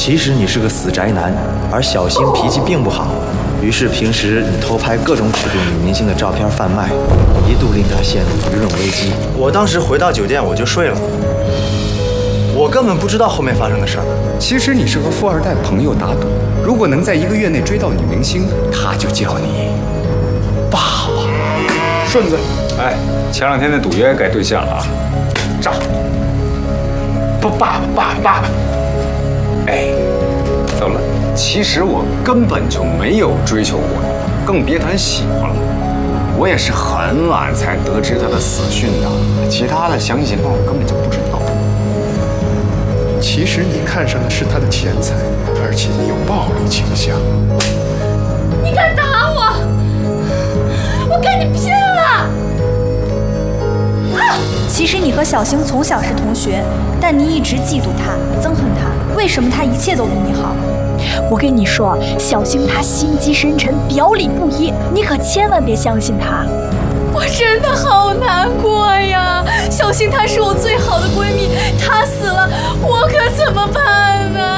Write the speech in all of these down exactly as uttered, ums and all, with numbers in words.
其实你是个死宅男，而小星脾气并不好，于是平时你偷拍各种尺度女明星的照片贩卖，一度令他陷入舆论危机。我当时回到酒店我就睡了，我根本不知道后面发生的事儿。 其实你是和富二代朋友打赌，如果能在一个月内追到女明星，他就叫你爸爸。 顺子，哎，前两天的赌约该兑现了啊！炸！不，爸爸，爸爸，爸爸！哎，走了。其实我根本就没有追求过你，更别谈喜欢了。我也是很晚才得知他的死讯的，其他的详细情况我根本就不知道。 其实你看上的是他的钱财，而且你有暴力倾向。 你敢打我，我跟你拼了！ 啊！其实你和小星从小是同学，但你一直嫉妒他，憎恨他。为什么他一切都比你好？ 我跟你说，小星她心机深沉，表里不一，你可千万别相信她。 我真的好难过呀！小星她是我最好的闺蜜，她死了，我可怎么办呢？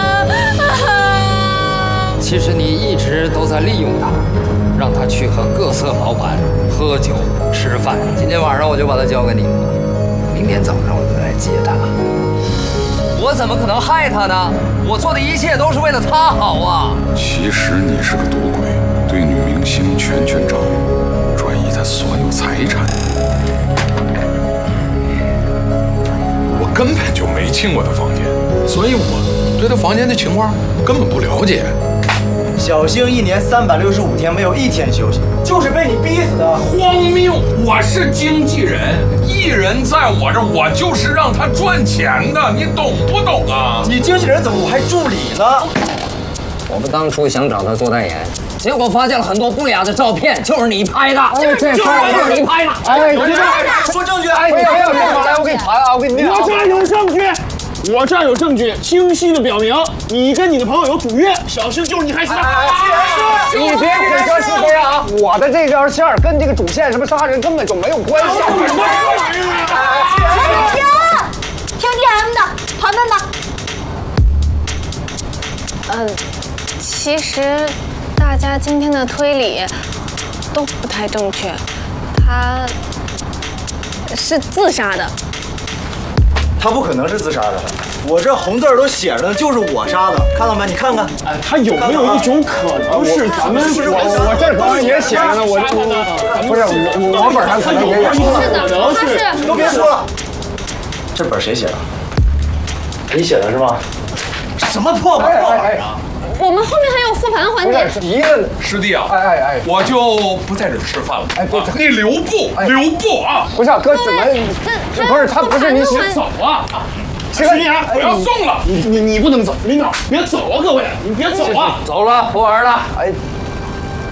啊！ 其实你一直都在利用她，让她去和各色老板喝酒吃饭。今天晚上我就把她交给你了，明天早上我就来接她。我怎么可能害她呢？我做的一切都是为了她好啊！ 其实你是个赌鬼，对女明星拳拳着目，转移她所有财产。 我根本就没进过她房间，所以我对她房间的情况根本不了解。 小星一年三百六十五天没有一天休息，就是被你逼死的。 荒谬！我是经纪人，艺人在我这儿，我就是让他赚钱的，你懂不懂啊？ 你经纪人怎么我还助理呢？ 我们当初想找他做代言，结果发现了很多不雅的照片，就是你拍的， 就是这事儿就是你拍的。 哎， 有证据，说证据！ 哎，没有没有没有，来，我给你查啊，我给你念。我这儿有证据。我这儿有证据，清晰的表明你跟你的朋友有赌约，小星就是你害死的。 你别鬼说是非啊！我的这条线跟这个主线什么杀人根本就没有关系。 停！听 D M 的，团们吧。 嗯，其实大家今天的推理都不太正确，他是自杀的。 他不可能是自杀的，我这红字儿都写着呢，就是我杀的，看到没？你看看， 哎，他有没有一种可能是咱们？ 我我这可能也写着呢，我不是我我本上可能也有。 是的，他是。 都别说了，这本谁写的？你写的是吗？什么破本破本啊！ 我们后面还有复盘环节。 急了， 师弟啊！ 哎哎哎， 我就不在这儿吃饭了。 哎，不， 你留步，留步啊！ 不是哥，怎么？不是他，不是你走啊！ 师弟啊， 我要送了。 你你你不能走，领导别走啊，各位，你别走啊！ 走了，不玩了。 哎。